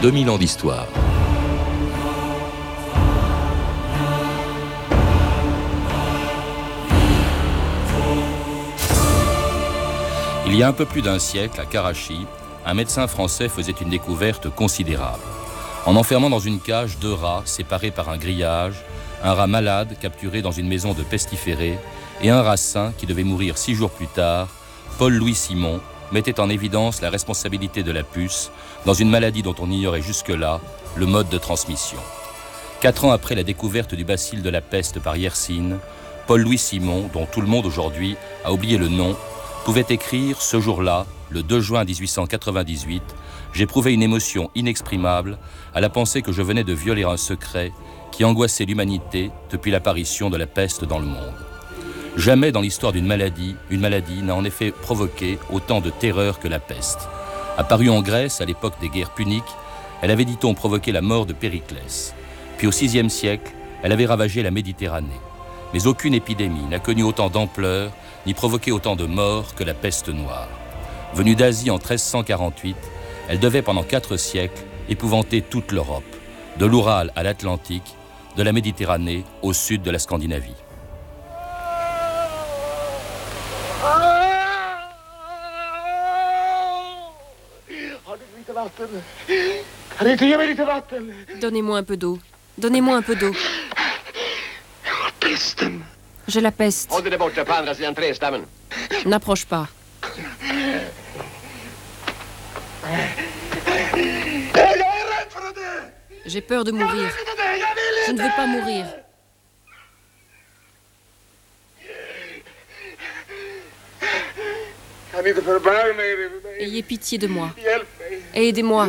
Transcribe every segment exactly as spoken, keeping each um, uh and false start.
deux mille ans d'histoire. Il y a un peu plus d'un siècle, à Karachi, un médecin français faisait une découverte considérable. En enfermant dans une cage deux rats séparés par un grillage, un rat malade capturé dans une maison de pestiférés et un rat sain qui devait mourir six jours plus tard, Paul-Louis Simon mettait en évidence la responsabilité de la puce dans une maladie dont on ignorait jusque-là le mode de transmission. Quatre ans après la découverte du bacille de la peste par Yersin, Paul-Louis Simon, dont tout le monde aujourd'hui a oublié le nom, pouvait écrire ce jour-là, le deux juin dix-huit cent quatre-vingt-dix-huit, j'éprouvais une émotion inexprimable à la pensée que je venais de violer un secret qui angoissait l'humanité depuis l'apparition de la peste dans le monde. Jamais dans l'histoire d'une maladie, une maladie n'a en effet provoqué autant de terreur que la peste. Apparue en Grèce à l'époque des guerres puniques, elle avait, dit-on, provoqué la mort de Périclès. Puis au sixième siècle, elle avait ravagé la Méditerranée. Mais aucune épidémie n'a connu autant d'ampleur ni provoqué autant de morts que la peste noire. Venue d'Asie en treize cent quarante-huit, elle devait pendant quatre siècles épouvanter toute l'Europe, de l'Oural à l'Atlantique, de la Méditerranée au sud de la Scandinavie. Donnez-moi un peu d'eau. Donnez-moi un peu d'eau. J'ai la peste. N'approche pas. J'ai peur de mourir. Je ne veux pas mourir. Ayez pitié de moi. Aidez-moi.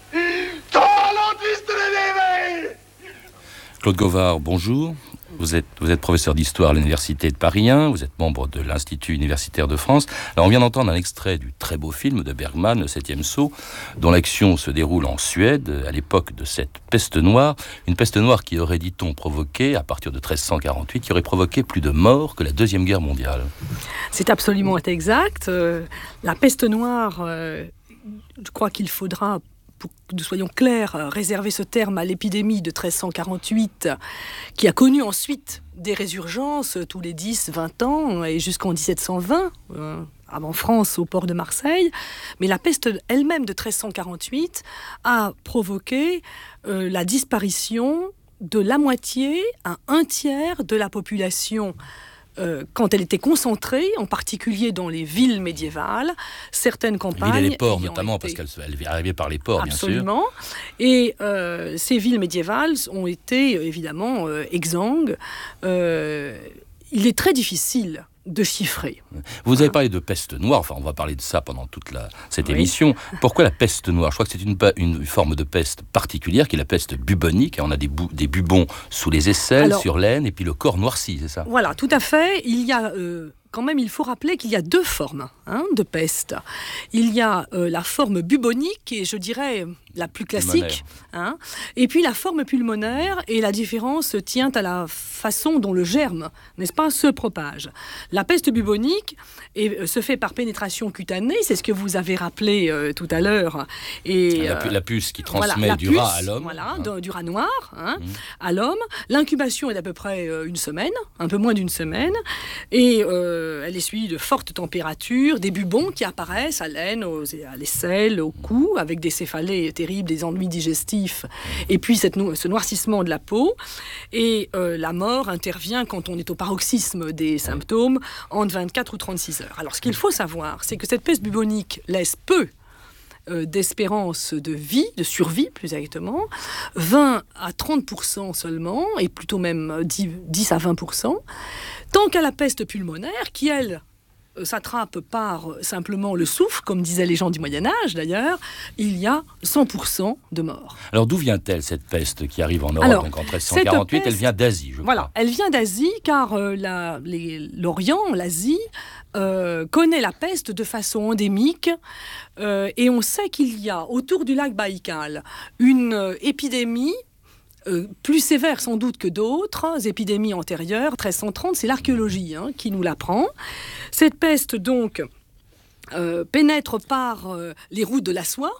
Claude Gauvard, bonjour. Vous êtes, vous êtes professeur d'histoire à l'Université de Paris un, vous êtes membre de l'Institut universitaire de France. Alors on vient d'entendre un extrait du très beau film de Bergman, Le Septième Sceau, dont l'action se déroule en Suède, à l'époque de cette peste noire. Une peste noire qui aurait, dit-on, provoqué, à partir de treize cent quarante-huit, qui aurait provoqué plus de morts que la Deuxième Guerre mondiale. C'est absolument exact. Euh, la peste noire, euh, je crois qu'il faudra, pour que nous soyons clairs, réserver ce terme à l'épidémie de treize cent quarante-huit, qui a connu ensuite des résurgences tous les dix vingt ans, et jusqu'en dix-sept cent vingt, euh, en France, au port de Marseille. Mais la peste elle-même de treize cent quarante-huit a provoqué euh, la disparition de la moitié à un tiers de la population Euh, quand elle était concentrée, en particulier dans les villes médiévales, certaines campagnes... Les villes et les ports, notamment, été... parce qu'elle elle arrivait par les ports, Absolument. bien sûr. Et euh, ces villes médiévales ont été, évidemment, euh, exsangues. Euh, il est très difficile de chiffrer. Vous avez parlé de peste noire, enfin on va parler de ça pendant toute la, cette oui. émission. Pourquoi la peste noire ? Je crois que c'est une, une forme de peste particulière qui est la peste bubonique. On a des, bou, des bubons sous les aisselles, Alors, sur l'aine, et puis le corps noirci, c'est ça ? Voilà, tout à fait. Il y a... Euh, Quand même, il faut rappeler qu'il y a deux formes hein, de peste. Il y a euh, la forme bubonique, et je dirais la plus classique, hein, et puis la forme pulmonaire, et la différence tient à la façon dont le germe, n'est-ce pas, se propage. La peste bubonique et, euh, se fait par pénétration cutanée, c'est ce que vous avez rappelé euh, tout à l'heure. Et, la, pu- la puce qui transmet voilà, du puce, rat à l'homme. Voilà, hein. de, du rat noir hein, mmh. à l'homme. L'incubation est d'à peu près euh, une semaine, un peu moins d'une semaine, et... Euh, elle est suivie de fortes températures, des bubons qui apparaissent à l'aine, aux, à l'aisselle, au cou, avec des céphalées terribles, des ennuis digestifs, et puis cette no- ce noircissement de la peau. Et euh, la mort intervient quand on est au paroxysme des symptômes, entre vingt-quatre ou trente-six heures. Alors ce qu'il faut savoir, c'est que cette peste bubonique laisse peu euh, d'espérance de vie, de survie plus exactement, vingt à trente pour cent seulement, et plutôt même dix à vingt pour cent. Tant qu'à la peste pulmonaire, qui, elle, s'attrape par simplement le souffle, comme disaient les gens du Moyen-Âge d'ailleurs, il y a cent pour cent de morts. Alors d'où vient-elle cette peste qui arrive en Europe? Alors, donc en treize cent quarante-huit, peste, elle vient d'Asie, je voilà, crois. Elle vient d'Asie car euh, la, les, l'Orient, l'Asie, euh, connaît la peste de façon endémique euh, et on sait qu'il y a autour du lac Baïkal une euh, épidémie Euh, plus sévère sans doute que d'autres épidémies antérieures. treize cent trente, c'est l'archéologie hein, qui nous l'apprend. Cette peste, donc, euh, pénètre par euh, les routes de la soie,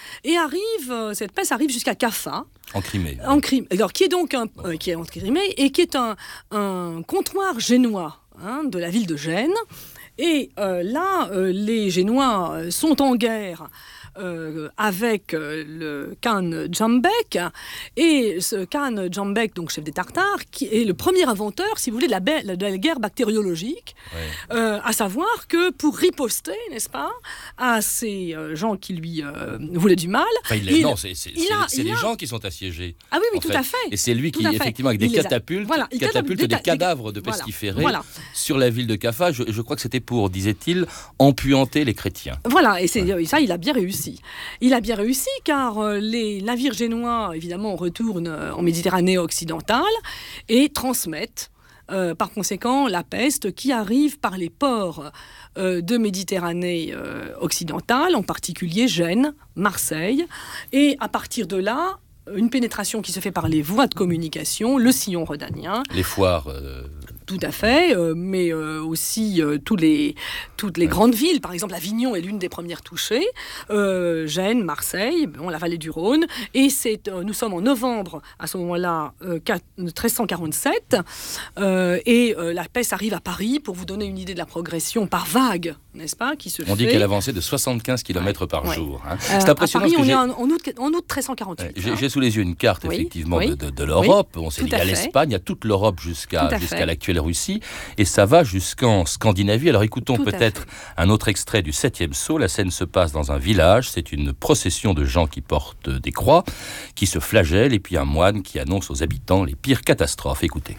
et arrive, euh, cette peste arrive jusqu'à Caffa. En Crimée. En Crimée. Alors, qui est donc un, euh, qui est en Crimée et qui est un, un comptoir génois hein, de la ville de Gênes. Et euh, là, euh, les Génois sont en guerre euh, avec euh, le Khan Djambek. Et ce Khan Djambek, donc chef des Tartares, qui est le premier inventeur, si vous voulez, de la, be- de la guerre bactériologique. Ouais. Euh, à savoir que pour riposter, n'est-ce pas, à ces euh, gens qui lui euh, voulaient du mal... Enfin, il il, non, c'est, c'est, c'est, a, c'est les a... gens qui sont assiégés. Ah oui, oui, tout fait. à fait. Et c'est lui qui, effectivement, avec des il catapultes, a... voilà, catapultes des, des cadavres de pestiférés voilà. sur la ville de Caffa. Je, je crois que c'était pour, disait-il, empuanter les chrétiens. Voilà, et c'est, ouais. ça, il a bien réussi. Il a bien réussi, car euh, les navires génois, évidemment, retournent euh, en Méditerranée occidentale et transmettent, euh, par conséquent, la peste qui arrive par les ports euh, de Méditerranée euh, occidentale, en particulier Gênes, Marseille. Et à partir de là, une pénétration qui se fait par les voies de communication, le sillon rhodanien. Les foires... Euh... Tout à fait, euh, mais euh, aussi euh, tous les, toutes les ouais. grandes villes. Par exemple, Avignon est l'une des premières touchées. Euh, Gênes, Marseille, bon, la vallée du Rhône. Et c'est, euh, nous sommes en novembre, à ce moment-là, euh, treize cent quarante-sept. Euh, et euh, la peste arrive à Paris, pour vous donner une idée de la progression par vague, n'est-ce pas, qui se On fait. dit qu'elle avançait de soixante-quinze kilomètres ouais. par ouais. jour. Hein. Euh, c'est impressionnant. À Paris, on est en, en, août, en août treize cent quarante-huit. Ouais, j'ai, hein. j'ai sous les yeux une carte, oui. effectivement, oui. de, de, de l'Europe. Oui. On sait qu'il y a l'Espagne, il y a toute l'Europe jusqu'à, jusqu'à l'actuelle Russie, et ça va jusqu'en Scandinavie. Alors écoutons Tout peut-être un autre extrait du septième saut. La scène se passe dans un village, c'est une procession de gens qui portent des croix, qui se flagellent, et puis un moine qui annonce aux habitants les pires catastrophes. Écoutez.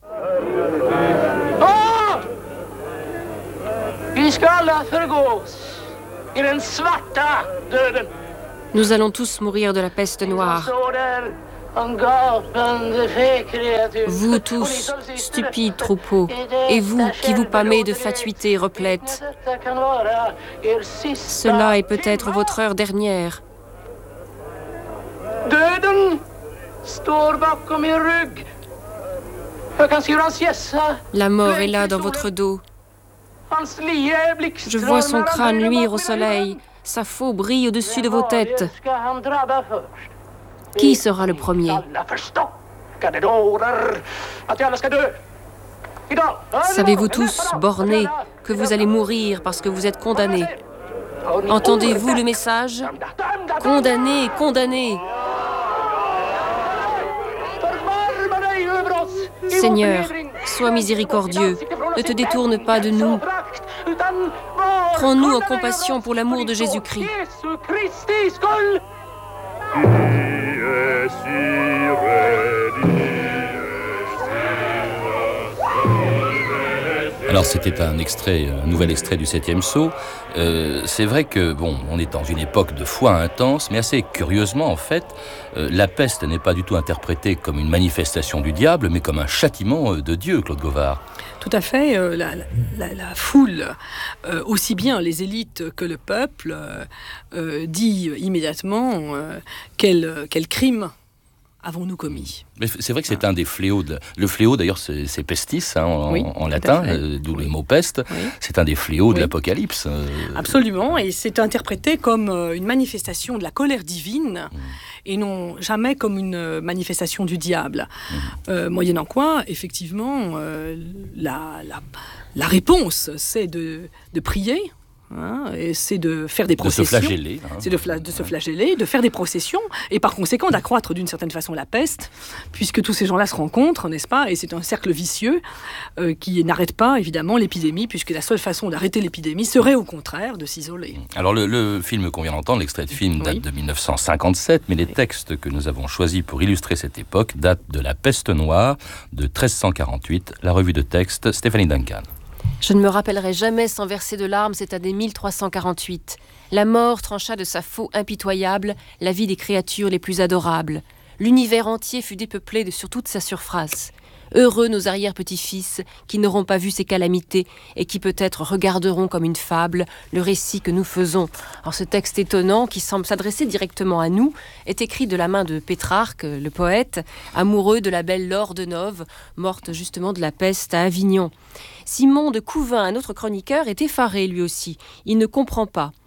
Oh! Vi ska alla förgås i den svarta döden. Nous allons tous mourir de la peste noire. Vous tous, stupides troupeaux, et vous qui vous pâmez de fatuité replète, cela est peut-être votre heure dernière. La mort est là dans votre dos. Je vois son crâne luire au soleil, sa faux brille au-dessus de vos têtes. Qui sera le premier ? Savez-vous tous, bornés, que vous allez mourir parce que vous êtes condamnés ? Entendez-vous le message ? Condamnés, condamnés ! Seigneur, sois miséricordieux, ne te détourne pas de nous. Prends-nous en compassion pour l'amour de Jésus-Christ. Alors c'était un extrait, un nouvel extrait du septième saut. Euh, c'est vrai que bon, on est dans une époque de foi intense, mais assez curieusement en fait, euh, la peste n'est pas du tout interprétée comme une manifestation du diable, mais comme un châtiment de Dieu, Claude Gauvard. Tout à fait. Euh, la, la, la foule, euh, aussi bien les élites que le peuple, euh, euh, dit immédiatement euh, quel, quel crime avons-nous commis. Mais c'est vrai que c'est ah. un des fléaux. De... Le fléau, d'ailleurs, c'est, c'est pestis, hein, en, oui, en latin, euh, d'où oui. le mot peste. Oui. C'est un des fléaux oui. de l'Apocalypse. Euh... Absolument, et c'est interprété comme une manifestation de la colère divine, mmh. et non jamais comme une manifestation du diable. Mmh. Euh, moyennant quoi, effectivement, euh, la, la, la réponse, c'est de, de prier. Hein, et c'est de faire des processions, de se flageller, hein. c'est de, fla- de se flageller, de faire des processions, et par conséquent d'accroître d'une certaine façon la peste, puisque tous ces gens-là se rencontrent, n'est-ce pas ? Et c'est un cercle vicieux euh, qui n'arrête pas évidemment l'épidémie, puisque la seule façon d'arrêter l'épidémie serait au contraire de s'isoler. Alors le, le film qu'on vient d'entendre, l'extrait de film date oui. de dix-neuf cent cinquante-sept, mais les oui. textes que nous avons choisis pour illustrer cette époque datent de La Peste Noire de treize cent quarante-huit, la revue de texte Stéphanie Duncan. Je ne me rappellerai jamais sans verser de larmes cette année mille trois cent quarante-huit. La mort trancha de sa faux impitoyable la vie des créatures les plus adorables. L'univers entier fut dépeuplé de sur toute sa surface. Heureux nos arrière-petits-fils qui n'auront pas vu ces calamités et qui peut-être regarderont comme une fable le récit que nous faisons. Alors ce texte étonnant qui semble s'adresser directement à nous est écrit de la main de Pétrarque, le poète, amoureux de la belle Laure de Noves, morte justement de la peste à Avignon. Simon de Couvin, un autre chroniqueur, est effaré lui aussi. Il ne comprend pas.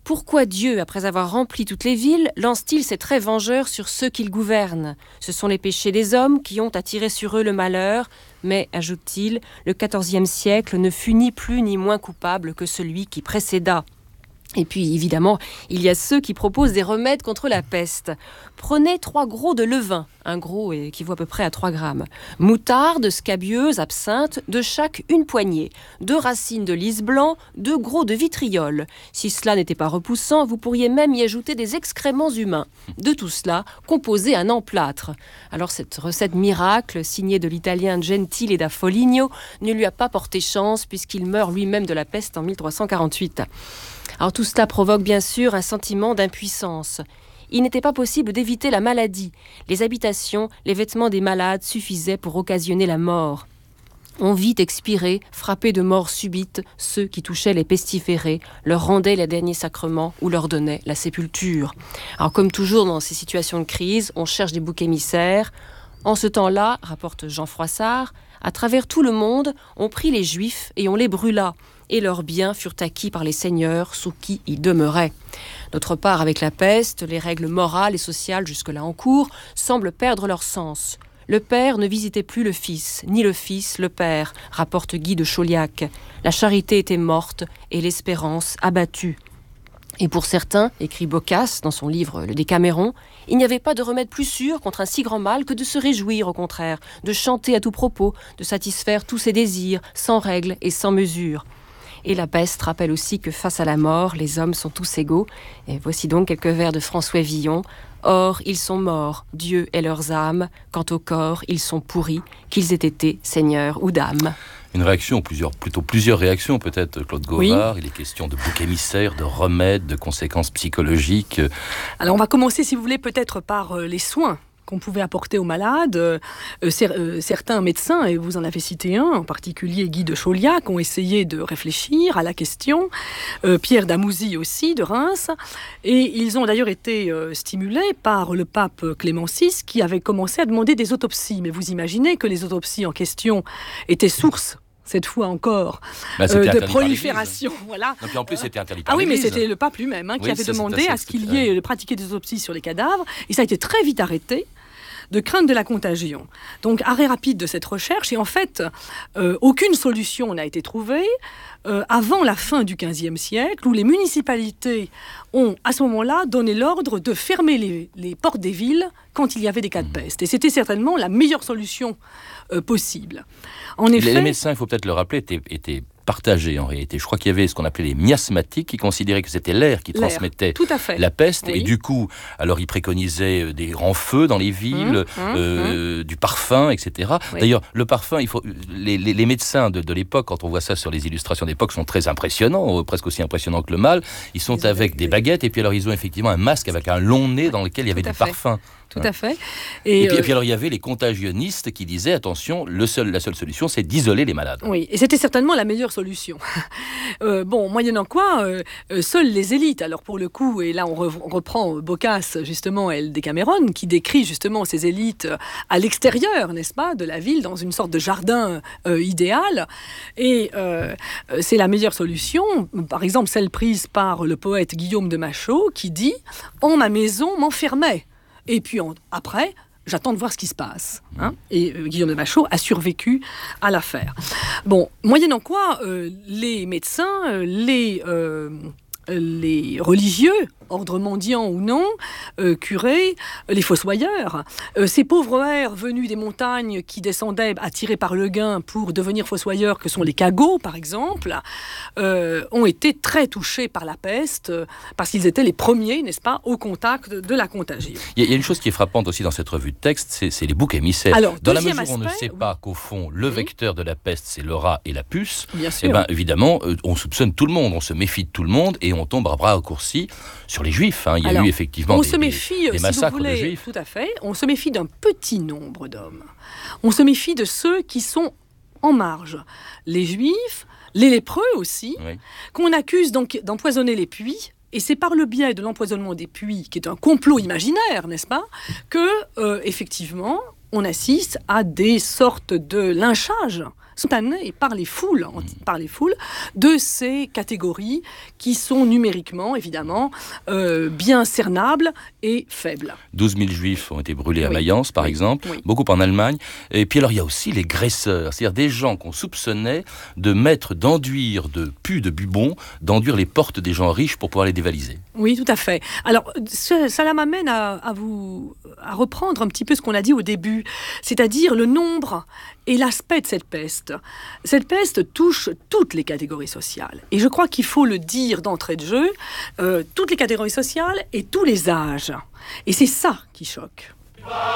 Pourquoi Dieu, après avoir rempli toutes les villes, lance-t-il ses traits vengeurs sur ceux qu'il gouverne ? Ce sont les péchés des hommes qui ont attiré sur eux le malheur, mais, ajoute-t-il, le quatorzième siècle ne fut ni plus ni moins coupable que celui qui précéda. Et puis, évidemment, il y a ceux qui proposent des remèdes contre la peste. Prenez trois gros de levain, un gros équivaut à peu près à trois grammes, moutarde, scabieuse, absinthe, de chaque une poignée, deux racines de lys blanc, deux gros de vitriol. Si cela n'était pas repoussant, vous pourriez même y ajouter des excréments humains. De tout cela, composez un emplâtre. Alors cette recette miracle, signée de l'italien Gentile da Foligno, ne lui a pas porté chance puisqu'il meurt lui-même de la peste en mille trois cent quarante-huit. Alors tout cela provoque bien sûr un sentiment d'impuissance. Il n'était pas possible d'éviter la maladie. Les habitations, les vêtements des malades suffisaient pour occasionner la mort. On vit expirer, frappés de mort subite, ceux qui touchaient les pestiférés, leur rendaient les derniers sacrements ou leur donnaient la sépulture. Alors comme toujours dans ces situations de crise, on cherche des boucs émissaires. En ce temps-là, rapporte Jean Froissart, à travers tout le monde, on prit les Juifs et on les brûla, et leurs biens furent acquis par les seigneurs sous qui ils demeuraient. D'autre part, avec la peste, les règles morales et sociales jusque-là en cours semblent perdre leur sens. Le père ne visitait plus le fils, ni le fils le père, rapporte Guy de Chauliac. La charité était morte et l'espérance abattue. Et pour certains, écrit Boccace dans son livre Le Décaméron, il n'y avait pas de remède plus sûr contre un si grand mal que de se réjouir au contraire, de chanter à tout propos, de satisfaire tous ses désirs, sans règle et sans mesure. Et la peste rappelle aussi que face à la mort, les hommes sont tous égaux. Et voici donc quelques vers de François Villon. Or, ils sont morts, Dieu et leurs âmes. Quant au corps, ils sont pourris, qu'ils aient été seigneurs ou dames. Une réaction, plusieurs, plutôt plusieurs réactions peut-être, Claude Gauvard. Oui. Il est question de boucs émissaires, de remèdes, de conséquences psychologiques. Alors on va commencer, si vous voulez, peut-être par euh, les soins qu'on pouvait apporter aux malades. Euh, cer- euh, certains médecins, et vous en avez cité un, en particulier Guy de Chauliac, ont essayé de réfléchir à la question. Euh, Pierre Damouzy aussi, de Reims. Et ils ont d'ailleurs été euh, stimulés par le pape Clément six, qui avait commencé à demander des autopsies. Mais vous imaginez que les autopsies en question étaient source, cette fois encore, bah, euh, de prolifération. Voilà. Donc, en plus, c'était interdit par Ah oui, mais l'Église. c'était le pape lui-même hein, qui oui, avait ça, demandé assez, à ce qu'il y ait ouais. pratiqué des autopsies sur les cadavres. Et ça a été très vite arrêté, de crainte de la contagion. Donc, arrêt rapide de cette recherche. Et en fait, euh, aucune solution n'a été trouvée euh, avant la fin du quinzième siècle, où les municipalités ont, à ce moment-là, donné l'ordre de fermer les, les portes des villes quand il y avait des cas de peste. Et c'était certainement la meilleure solution euh, possible. En effet, les médecins, il faut peut-être le rappeler, étaient, étaient partagés en réalité. Je crois qu'il y avait ce qu'on appelait les miasmatiques, qui considéraient que c'était l'air qui l'air, transmettait la peste. Oui. Et du coup, alors ils préconisaient des grands feux dans les villes, mmh, euh, mmh. du parfum, et cetera. Oui. D'ailleurs, le parfum, il faut, les, les, les médecins de, de l'époque, quand on voit ça sur les illustrations d'époque, sont très impressionnants, presque aussi impressionnants que le mâle. Ils sont ils avec des baguettes, et puis alors ils ont effectivement un masque avec un long nez dans lequel il y avait du fait. parfum. Tout à fait. Et, et, puis, euh, et puis alors il y avait les contagionnistes qui disaient attention, le seul, la seule solution c'est d'isoler les malades. Oui, et c'était certainement la meilleure solution. euh, bon, moyennant quoi, euh, euh, seules les élites, alors pour le coup, et là on, re- on reprend Boccace justement et le Décaméron, qui décrit justement ces élites à l'extérieur, n'est-ce pas, de la ville, dans une sorte de jardin euh, idéal, et euh, c'est la meilleure solution, par exemple celle prise par le poète Guillaume de Machaut, qui dit « En ma maison m'enfermait ». Et puis on, après, j'attends de voir ce qui se passe. Hein. Et euh, Guillaume de Machaut a survécu à l'affaire. Bon, moyennant quoi, euh, les médecins, euh, les, euh, les religieux, ordre mendiant ou non, euh, curés, les fossoyeurs, euh, ces pauvres hères venus des montagnes qui descendaient attirés par le gain pour devenir fossoyeurs, que sont les cagots par exemple, euh, ont été très touchés par la peste euh, parce qu'ils étaient les premiers, n'est-ce pas, au contact de, de la contagion. Il y, a, il y a une chose qui est frappante aussi dans cette revue de texte, c'est, c'est les boucs émissaires. Alors, dans la mesure où on ne sait oui. pas qu'au fond, le oui. vecteur de la peste, c'est le rat et la puce, bien sûr. Eh ben, évidemment, euh, on soupçonne tout le monde, on se méfie de tout le monde et on tombe à bras raccourcis sur les juifs. Hein. Il y a Alors, eu effectivement on des, se méfie, des, des massacres si vous voulez, de juifs. Tout à fait. On se méfie d'un petit nombre d'hommes. On se méfie de ceux qui sont en marge. Les juifs, les lépreux aussi, oui. qu'on accuse donc d'empoisonner les puits. Et c'est par le biais de l'empoisonnement des puits, qui est un complot imaginaire, n'est-ce pas, que, euh, effectivement, on assiste à des sortes de lynchages spontanée par les foules, par les foules de ces catégories qui sont numériquement, évidemment, euh, bien cernables et faibles. douze mille juifs ont été brûlés à Oui. Mayence, par Oui. exemple, Oui. beaucoup en Allemagne. Et puis alors, il y a aussi les graisseurs, c'est-à-dire des gens qu'on soupçonnait de mettre, d'enduire de pu de bubon, d'enduire les portes des gens riches pour pouvoir les dévaliser. Oui, tout à fait. Alors, ce- cela m'amène à, à vous à reprendre un petit peu ce qu'on a dit au début, c'est-à-dire le nombre et l'aspect de cette peste. Cette peste touche toutes les catégories sociales. Et je crois qu'il faut le dire d'entrée de jeu, euh, toutes les catégories sociales et tous les âges. Et c'est ça qui choque.